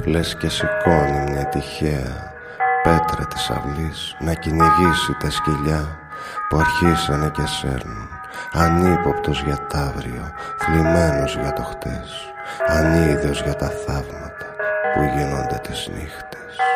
λες και σηκώνει μια τυχαία πέτρα της αυλής να κυνηγήσει τα σκυλιά που αρχίσανε και σέρνουν, ανύποπτος για τ' αύριο, θλιμμένος για το χτες, ανίδιος για τα θαύματα που γίνονται τις νύχτες.